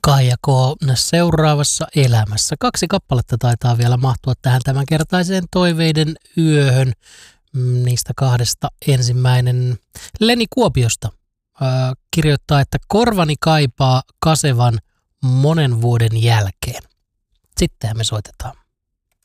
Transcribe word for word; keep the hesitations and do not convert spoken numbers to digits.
Kaija K. seuraavassa elämässä. Kaksi kappaletta taitaa vielä mahtua tähän tämänkertaiseen toiveiden yöhön. Niistä kahdesta ensimmäinen Leni Kuopiosta ää, kirjoittaa, että korvani kaipaa Kasevan monen vuoden jälkeen. Sittenhän me soitetaan.